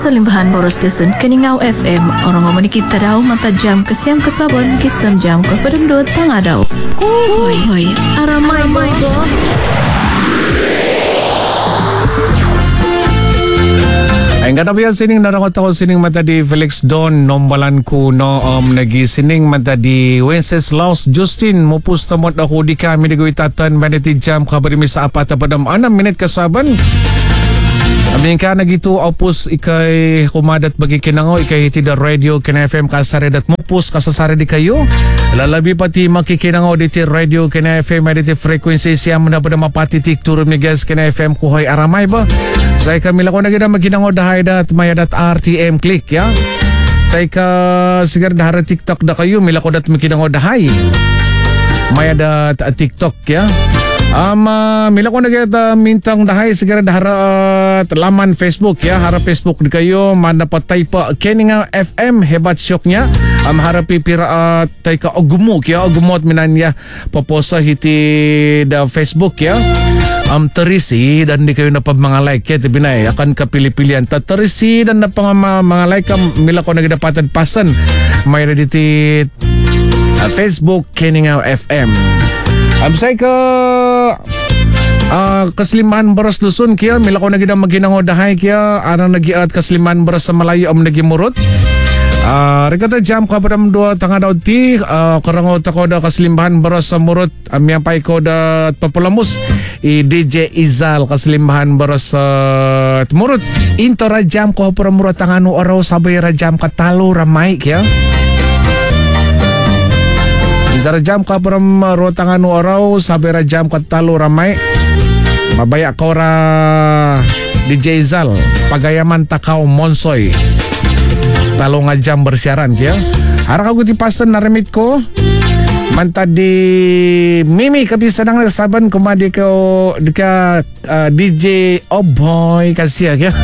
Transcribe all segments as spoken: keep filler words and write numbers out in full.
sa limbahan boros dasun Kaningaw F M. Orang ngomong kita daw mata jam kasiam kasabon kisam jam kapadundot tanga daw. Hoy, hoy, aramay boy bo. Ay nga na sining narakot ako sining mata di Felix Don nombalan ko no um, nagi sining mata di Wenceslaus Justin mupusta mo ako di kami di guitatan maniti jam kabari mi sa apat padam anam minit kasaban. Amin ka nagito opus ikay kumadat bagi kinango ikay tida radio kina F M kasaredat mupus kasasare di kayo lalabi pati makikinango di ti radio kina F M di frequency siyam na pada mapatitik turun mi guys kina F M kuhay aramay ba say kami lako nagida makinango dahay dat mayadat R T M click ya tay ka sigar dahara TikTok da kayo milako dat makinango dahay mayadat uh, TikTok ya Ama um, mila ko nageta mintang dahay sigara dahara uh, laman Facebook ya hara Facebook di kayo manapatay pa Kaningaw F M hebat syoknya am um, harapi pira uh, tay ka ogumok ya ogumot minanya poposa hiti da Facebook ya am um, terisi dan di kayo na pag mga like ya tibinay akan kapili-pilian ta terisi dan na pang mga like mila ko nagdapatan pasan may rediti uh, Facebook Kaningaw F M am um, say ka Uh, kasliman beras Luzon kaya mila ko nagida maginango dahay kaya anang nagiat kasliman beras sa Malayo am nagimurot uh, rikata jam ka padam dua tanga daw ti uh, karango tako da kaslimbahan beras sa murot amyang pay ko da papulamus i D J Izal kaslimbahan beras sa uh, murot into ra jam ko para murot tangano araw sabay ra jam katalo ramay kaya into ra jam ka para murot tangano araw sabay ra jam katalo ramay mabaya ko ra D J Zal pagayaman takaw monsoy talo nga jam bersiaran kaya hara ka guti pasan naramit ko manta di mimi kabisa nang nasaban kumadi ko di ka uh, D J Oboy kasya kaya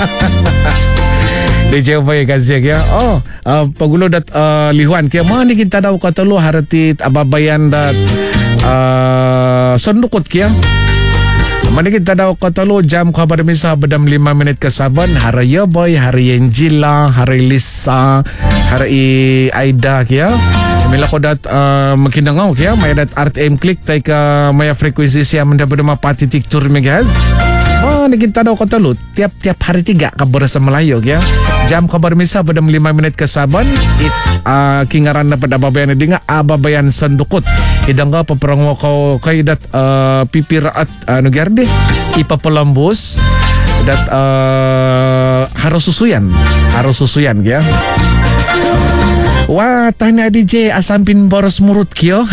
D J Oboy kasya kaya oh uh, pagulo dat uh, lihuan kaya mga kita daw katalo haratit ababayan dat uh, sandukot kaya manikit tadaw katalo jam kabar misa badam lima menit kasaban haraya boy hari Angela hari Lisa hari Aida kaya mila ko dat uh, makinangaw kaya may dat R T M click tay ka maya frequency siya manda pada mapatitik tur megahertz oh nikit tadaw katalo tiap-tiap hari tiga kabar sa Malayo kaya jam kabar misa badam lima menit kasaban it uh, kingaran na pada babayan na dinga ababayan sandukot idang ka paparango ko kay dat uh, pipiraat ano uh, garde ipapalambos dat uh, harus susuyan harus susuyan kaya wah tanya D J asampin boros murut kyo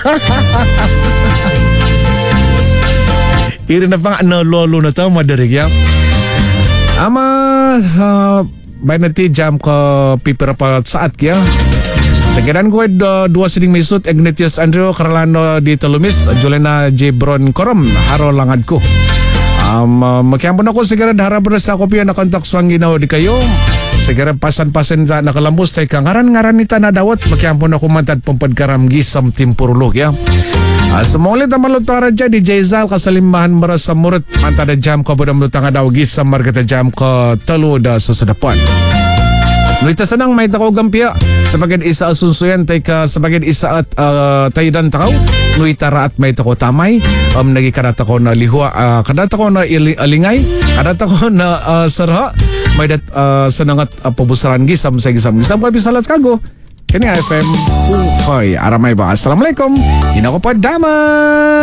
iri na pang ano lolo na to madari kya ama uh, bay na ti jam ko pipirapat saat kya Tagadan ko uh, dua sining misut Ignatius Andrew Carlano di Talumis Juliana J. Bron Korom haro langad ko um, uh, magkiampon ako sigara dahara beras na kopya na kontak swang ginaw di kayo sigara pasan-pasan ta nakalambos tay ka ngaran-ngaran nita na dawat magkiampon ako mantad pampadkaram gisam timpurulog ya uh, sumulit ang malot para dyan di J. Zal kasalimbahan beras sa murut mantada jam ko budam lutang adaw gisam margata jam ko talo da sa sadapan Nuita sanang may takaw gampia sebagian isa asunsuyan tay ka sebagian isa at uh, taydan takaw nuita raat may takaw tamay um, nagi kadata ko na lihua uh, kadata ko na ili, alingay kadata ko na uh, sarha may dat uh, sanangat uh, pabusaran gisam sa gisam gisam kapi salat kago kini F M Uhoy aramay ba assalamualaikum hinako pa dama